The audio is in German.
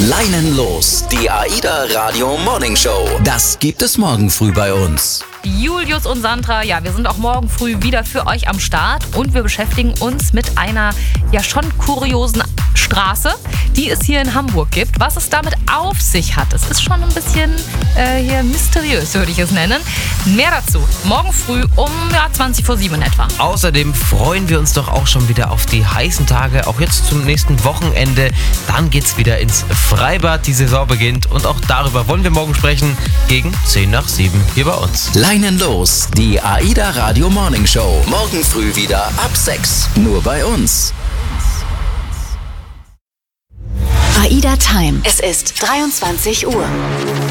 Leinenlos, die AIDA Radio Morning Show. Das gibt es morgen früh bei uns. Julius und Sandra, ja, wir sind auch morgen früh wieder für euch am Start und wir beschäftigen uns mit einer ja schon kuriosen Straße, die es hier in Hamburg gibt. Was es damit auf sich hat, es ist schon ein bisschen hier mysteriös, würde ich es nennen. Mehr dazu morgen früh um 7:20 etwa. Außerdem freuen wir uns doch auch schon wieder auf die heißen Tage, auch jetzt zum nächsten Wochenende. Dann geht's wieder ins Freibad, die Saison beginnt und auch darüber wollen wir morgen sprechen, gegen 7:10 hier bei uns. Leinenlos, die AIDA Radio Morning Show. Morgen früh wieder ab 6. Nur bei uns. AIDA Time. Es ist 23 Uhr.